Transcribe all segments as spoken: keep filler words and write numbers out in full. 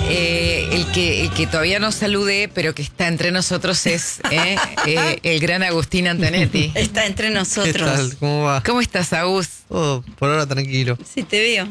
eh, el, que, el que todavía no saludé, pero que está entre nosotros es eh, eh, el gran Agustín Antonetti. Está entre nosotros. ¿Qué tal? ¿Cómo va? ¿Cómo estás, Agus? Oh, por ahora tranquilo. Sí, te veo.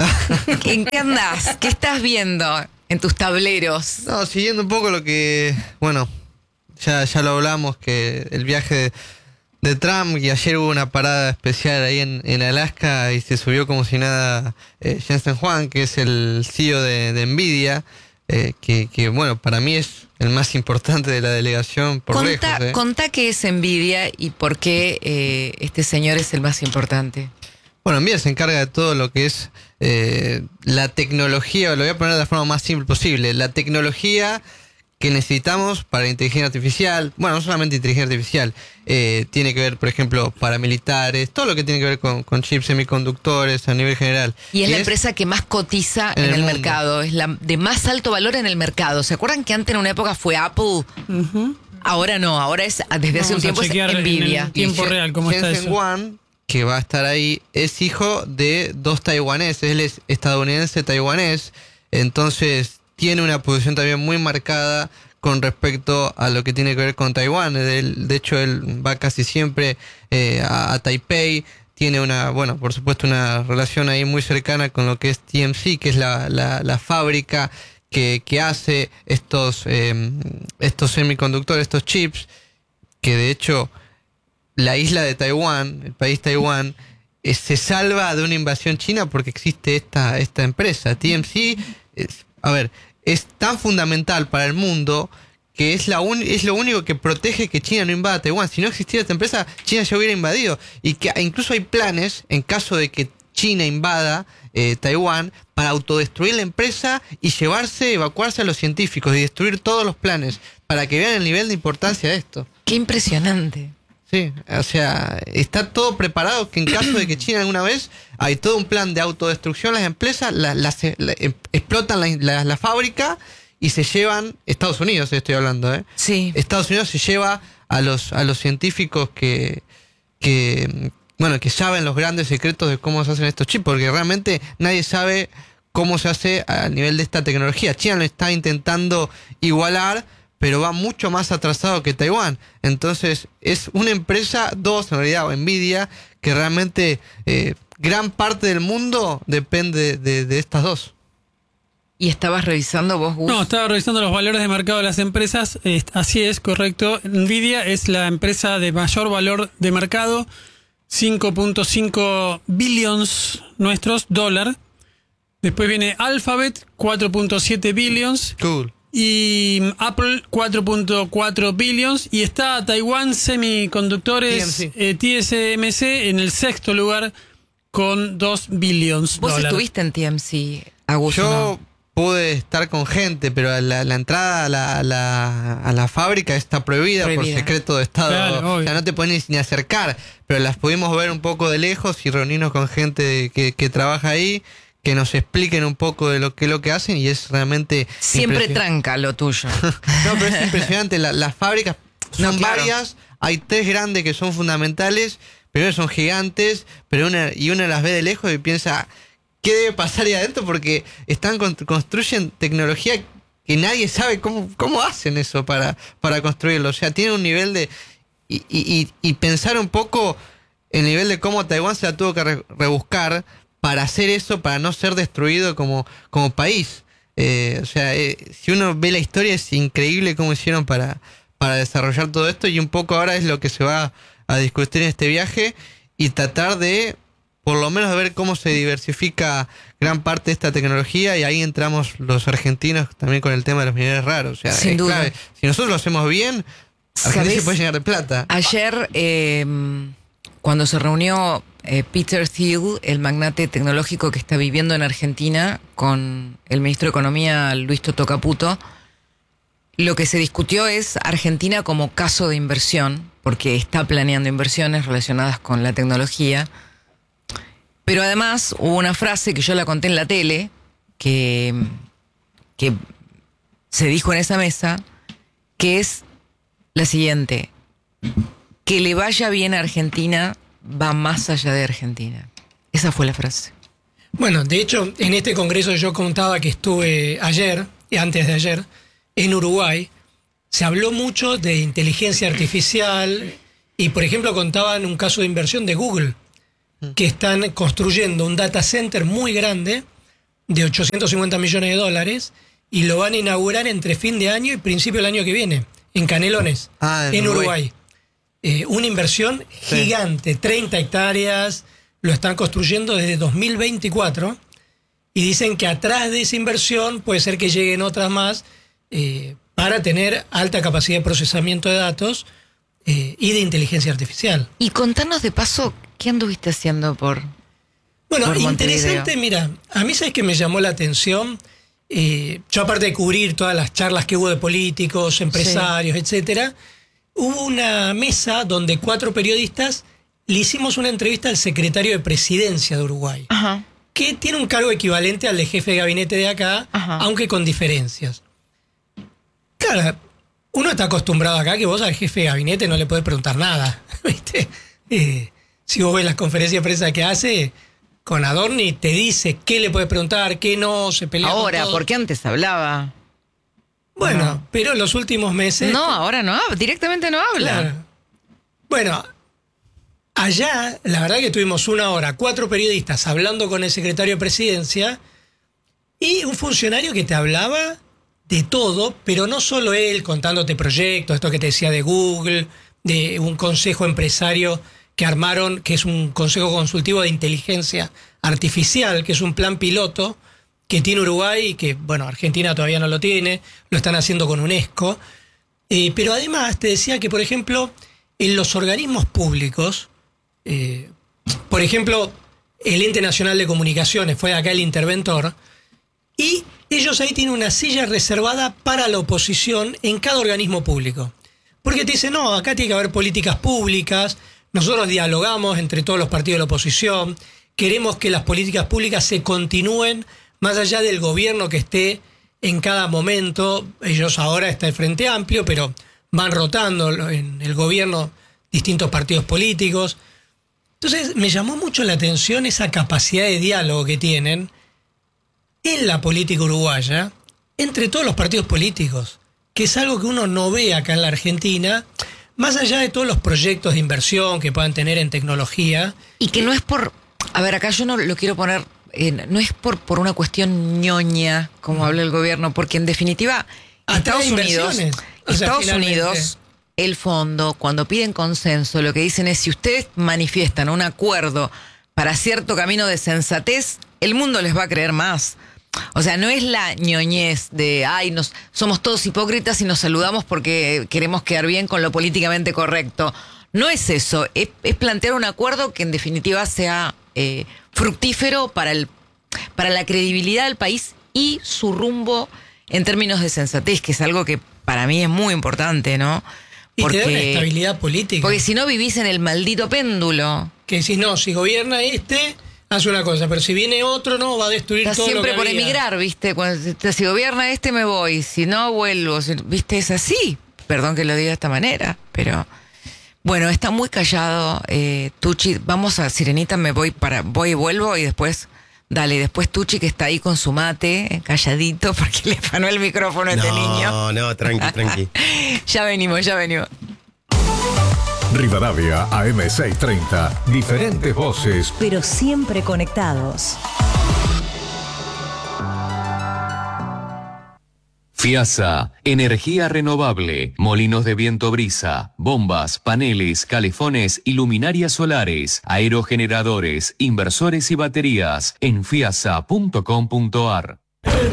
¿En qué andás? ¿Qué estás viendo en tus tableros? No, siguiendo un poco lo que... Bueno, ya, ya lo hablamos, que el viaje de, de Trump, y ayer hubo una parada especial ahí en, en Alaska y se subió como si nada eh, Jensen Huang, que es el C E O de, de Nvidia, eh, que, que, bueno, para mí es el más importante de la delegación por Contá, lejos. Eh. contá qué es Nvidia y por qué eh, este señor es el más importante. Bueno, Nvidia se encarga de todo lo que es eh, la tecnología, lo voy a poner de la forma más simple posible, la tecnología que necesitamos para inteligencia artificial, bueno, no solamente inteligencia artificial, eh, tiene que ver, por ejemplo, paramilitares, todo lo que tiene que ver con, con chips semiconductores a nivel general. Y es y la es, empresa que más cotiza en, en el, el mercado, es la de más alto valor en el mercado. ¿Se acuerdan que antes en una época fue Apple? Uh-huh. Ahora no, ahora es desde hace un Vamos a tiempo es chequear en Nvidia. el tiempo y real, ¿cómo está Jensen eso? Huang, que va a estar ahí, es hijo de dos taiwaneses, él es estadounidense taiwanés, entonces tiene una posición también muy marcada con respecto a lo que tiene que ver con Taiwán. Él, de hecho, él va casi siempre eh, a, a Taipei, tiene una, bueno, por supuesto, una relación ahí muy cercana con lo que es T M C, que es la, la, la fábrica que, que hace estos, eh, estos semiconductores, estos chips, que de hecho la isla de Taiwán, el país Taiwán, eh, se salva de una invasión china porque existe esta, esta empresa. T M C, es, a ver, es tan fundamental para el mundo que es, la un, es lo único que protege que China no invada Taiwán. Si no existiera esta empresa, China ya hubiera invadido. Y que incluso hay planes, en caso de que China invada eh, Taiwán, para autodestruir la empresa y llevarse, evacuarse a los científicos y destruir todos los planes, para que vean el nivel de importancia de esto. Qué impresionante. Sí, o sea, está todo preparado que en caso de que China alguna vez hay todo un plan de autodestrucción, las empresas la, la, la, explotan la, la, la fábrica y se llevan, Estados Unidos estoy hablando, ¿eh? Sí. Estados Unidos se lleva a los a los científicos que, que bueno, que saben los grandes secretos de cómo se hacen estos chips, porque realmente nadie sabe cómo se hace a nivel de esta tecnología. China lo está intentando igualar, pero va mucho más atrasado que Taiwán. Entonces, es una empresa, dos en realidad, o Nvidia, que realmente eh, gran parte del mundo depende de, de estas dos. ¿Y estabas revisando vos, Gus? No, estaba revisando los valores de mercado de las empresas. Eh, así es, correcto. Nvidia es la empresa de mayor valor de mercado, cinco punto cinco billions nuestros dólar. Después viene Alphabet, cuatro punto siete billions. Cool. Y Apple, cuatro punto cuatro billions. Y está Taiwan Semiconductores, T M C. eh, T S M C, en el sexto lugar con dos billions Vos dólares. estuviste en T M C, Augusto. Yo pude estar con gente, pero la, la entrada a la, a, la, a la fábrica está prohibida, Prohibida. por secreto de Estado. Claro, o sea, no te pueden ni acercar, pero las pudimos ver un poco de lejos y reunirnos con gente que, que trabaja ahí, que nos expliquen un poco de lo que es lo que hacen, y es realmente Siempre impresion- tranca lo tuyo. No, pero es impresionante. La- las fábricas son No, claro. varias, hay tres grandes que son fundamentales, pero son gigantes, pero una y una las ve de lejos y piensa, ¿qué debe pasar ahí adentro? Porque están con- construyen tecnología que nadie sabe cómo, cómo hacen eso para, para construirlo. O sea, tienen un nivel de... Y, y, y, y pensar un poco el nivel de cómo Taiwán se la tuvo que re- rebuscar para hacer eso, para no ser destruido como, como país. Eh, o sea, eh, si uno ve la historia, es increíble cómo hicieron para, para desarrollar todo esto, y un poco ahora es lo que se va a discutir en este viaje y tratar de, por lo menos, ver cómo se diversifica gran parte de esta tecnología, y ahí entramos los argentinos también con el tema de los minerales raros. O sea, Sin es duda. clave. Si nosotros lo hacemos bien, Argentina ¿Sabés? se puede llenar de plata. Ayer, eh, cuando se reunió eh, Peter Thiel, el magnate tecnológico que está viviendo en Argentina, con el ministro de Economía, Luis Toto Caputo, lo que se discutió es Argentina como caso de inversión, porque está planeando inversiones relacionadas con la tecnología. Pero además hubo una frase que yo la conté en la tele, que, que se dijo en esa mesa, que es la siguiente: que le vaya bien a Argentina va más allá de Argentina. Esa fue la frase. Bueno, de hecho, en este congreso yo contaba que estuve ayer, y antes de ayer, en Uruguay, se habló mucho de inteligencia artificial y, por ejemplo, contaban un caso de inversión de Google, que están construyendo un data center muy grande de ochocientos cincuenta millones de dólares y lo van a inaugurar entre fin de año y principio del año que viene, en Canelones, Ah, en en Uruguay. Uruguay. Eh, una inversión Sí. gigante, treinta hectáreas, lo están construyendo desde dos mil veinticuatro y dicen que atrás de esa inversión puede ser que lleguen otras más eh, para tener alta capacidad de procesamiento de datos eh, y de inteligencia artificial. Y contanos de paso, ¿qué anduviste haciendo por...? Bueno, Por interesante, Montevideo. mira, a mí sabes que me llamó la atención, eh, yo aparte de cubrir todas las charlas que hubo de políticos, empresarios, etcétera, hubo una mesa donde cuatro periodistas le hicimos una entrevista al secretario de Presidencia de Uruguay, Ajá. que tiene un cargo equivalente al de jefe de gabinete de acá, Ajá. aunque con diferencias. Claro, uno está acostumbrado acá que vos al jefe de gabinete no le podés preguntar nada, ¿viste? Eh, si vos ves las conferencias de prensa que hace, con Adorni te dice qué le puedes preguntar, qué no, se pelea con Ahora, todo. porque antes hablaba. Bueno, No. pero en los últimos meses... No, ahora no habla, directamente no habla. Claro. Bueno, allá, la verdad que tuvimos una hora, cuatro periodistas hablando con el secretario de Presidencia y un funcionario que te hablaba de todo, pero no solo él contándote proyectos, esto que te decía de Google, de un consejo empresario que armaron, que es un consejo consultivo de inteligencia artificial, que es un plan piloto que tiene Uruguay y que, bueno, Argentina todavía no lo tiene, lo están haciendo con UNESCO. Eh, pero además te decía que, por ejemplo, en los organismos públicos, eh, por ejemplo, el Ente Nacional de Comunicaciones fue acá el interventor, y ellos ahí tienen una silla reservada para la oposición en cada organismo público. Porque te dicen, no, acá tiene que haber políticas públicas, nosotros dialogamos entre todos los partidos de la oposición, queremos que las políticas públicas se continúen más allá del gobierno que esté en cada momento. Ellos ahora está el Frente Amplio, pero van rotando en el gobierno distintos partidos políticos. Entonces me llamó mucho la atención esa capacidad de diálogo que tienen en la política uruguaya entre todos los partidos políticos, que es algo que uno no ve acá en la Argentina, más allá de todos los proyectos de inversión que puedan tener en tecnología. Y que no es por... A ver, acá yo no lo quiero poner... eh, no es por, por una cuestión ñoña, como habla el gobierno, porque en definitiva, Atrae Estados Unidos, inversiones. O sea, Estados finalmente. Unidos, el fondo, cuando piden consenso, lo que dicen es, si ustedes manifiestan un acuerdo para cierto camino de sensatez, el mundo les va a creer más. O sea, no es la ñoñez de, ay, nos, somos todos hipócritas y nos saludamos porque queremos quedar bien con lo políticamente correcto. No es eso, es, es plantear un acuerdo que en definitiva sea eh, fructífero para, el, para la credibilidad del país y su rumbo en términos de sensatez, que es algo que para mí es muy importante, ¿no? Y te da una estabilidad política. Porque si no vivís en el maldito péndulo. Que decís, no, si gobierna este, hace una cosa, pero si viene otro, no, va a destruir Estás todo lo siempre que por había. emigrar, ¿viste? Cuando, si gobierna este me voy, si no vuelvo, si- ¿viste? Es así. Perdón que lo diga de esta manera, pero... Bueno, está muy callado eh, Tucci. Vamos a Sirenita, me voy para voy y vuelvo y después... Dale, después Tucci que está ahí con su mate, eh, calladito, porque le afanó el micrófono a este niño. No, no, tranqui, tranqui. Ya venimos, ya venimos. Rivadavia A M seiscientos treinta. Diferentes voces. pero siempre conectados. FIASA, energía renovable, molinos de viento brisa, bombas, paneles, calefones y luminarias solares, aerogeneradores, inversores y baterías en fiasa punto com punto ar.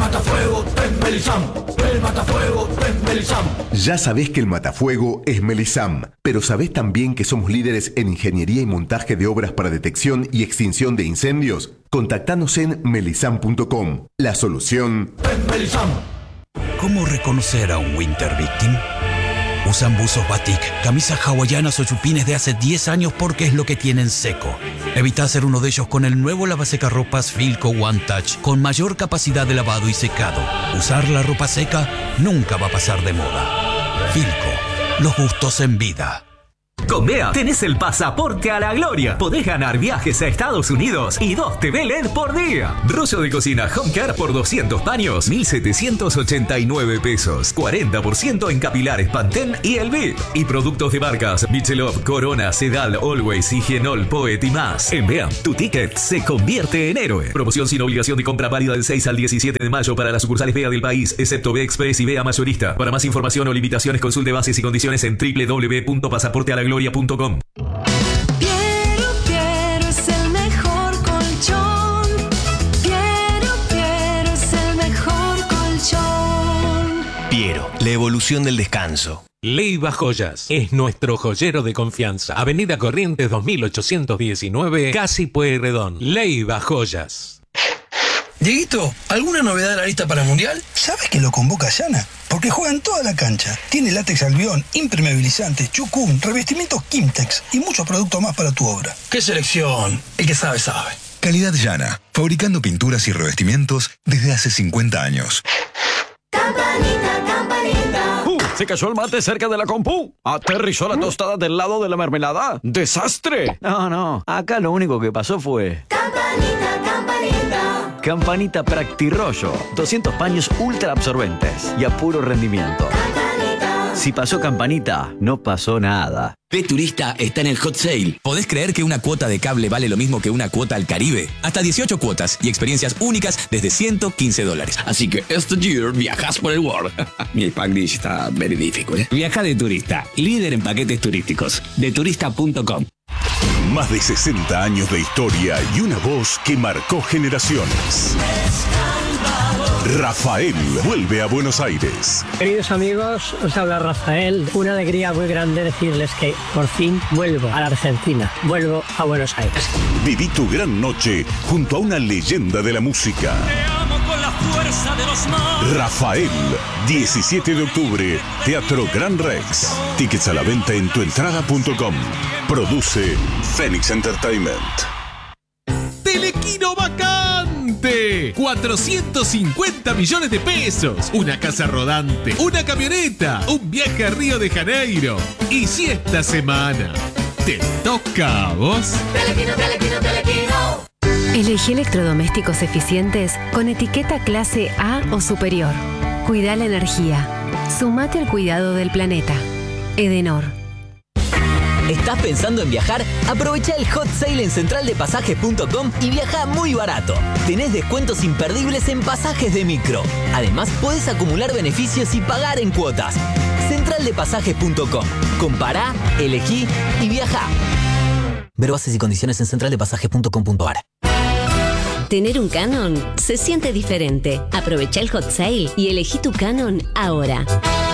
Ya sabés que el matafuego es Melisam, pero ¿sabés también que somos líderes en ingeniería y montaje de obras para detección y extinción de incendios? Contactanos en melisam punto com. La solución... ¿Cómo reconocer a un Winter Victim? Usan buzos batik, camisas hawaianas o chupines de hace diez años porque es lo que tienen seco. Evita ser uno de ellos con el nuevo lavasecarropas Filco One Touch con mayor capacidad de lavado y secado. Usar la ropa seca nunca va a pasar de moda. Filco, los gustos en vida. Con B E A tenés el pasaporte a la gloria. Podés ganar viajes a Estados Unidos y dos T V L E D por día. Rollo de cocina Home Care por doscientos paños, mil setecientos ochenta y nueve pesos. cuarenta por ciento en capilares Pantene y El V I P. Y productos de marcas Michelob, Corona, Sedal, Always, Higienol, Poet y más. En B E A, tu ticket se convierte en héroe. Promoción sin obligación de compra válida del seis al diecisiete de mayo para las sucursales B E A del país, excepto B E A Express y B E A Mayorista. Para más información o limitaciones, consulte bases y condiciones en doble u doble u doble u punto pasaporte a la gloria punto com. Piero, Piero es el mejor colchón. Piero, Piero es el mejor colchón. Piero, la evolución del descanso. Leiva Joyas es nuestro joyero de confianza. Avenida Corrientes dos mil ochocientos diecinueve, Casi Pueyrredón. Leiva Joyas. Dieguito, ¿alguna novedad de la lista para el Mundial? ¿Sabes que lo convoca Yana? Porque juega en toda la cancha. Tiene látex albión, impermeabilizantes, chucún, revestimientos Kimtex y muchos productos más para tu obra. ¡Qué selección! El que sabe, sabe. Calidad Yana, fabricando pinturas y revestimientos desde hace cincuenta años. Campanita, campanita. Uh, se cayó el mate cerca de la compu. Aterrizó la tostada del lado de la mermelada. ¡Desastre! No, no. Acá lo único que pasó fue... Campanita, campanita. Campanita Practirollo. doscientos paños ultra absorbentes y a puro rendimiento. Campanita. Si pasó Campanita, no pasó nada. P-Turista está en el Hot Sale. ¿Podés creer que una cuota de cable vale lo mismo que una cuota al Caribe? Hasta dieciocho cuotas y experiencias únicas desde ciento quince dólares. Así que este year viajas por el world. Mi Spanglish está very difficult, ¿eh? Viaja de turista, líder en paquetes turísticos. de turista punto com. Más de sesenta años de historia y una voz que marcó generaciones. Rafael vuelve a Buenos Aires. Queridos amigos, os habla Rafael. Una alegría muy grande decirles que por fin vuelvo a la Argentina. Vuelvo a Buenos Aires. Viví tu gran noche junto a una leyenda de la música. Te amo con la fuerza de los mares. Rafael, diecisiete de octubre, Teatro Gran Rex. Tickets a la venta en tuentrada punto com. Produce Phoenix Entertainment. Telequino vacante, cuatrocientos cincuenta millones de pesos, una casa rodante, una camioneta, un viaje a Río de Janeiro. Y si esta semana te toca a vos. Telequino, telequino, telequino. Elegí electrodomésticos eficientes con etiqueta clase A o superior. Cuida la energía. Sumate al cuidado del planeta. Edenor. ¿Estás pensando en viajar? Aprovecha el hot sale en central de pasajes punto com y viaja muy barato. Tenés descuentos imperdibles en pasajes de micro. Además, podés acumular beneficios y pagar en cuotas. central de pasajes punto com. Compará, elegí y viaja. Ver bases y condiciones en central de pasajes punto com punto a r. Tener un Canon se siente diferente. Aprovecha el hot sale y elegí tu Canon ahora.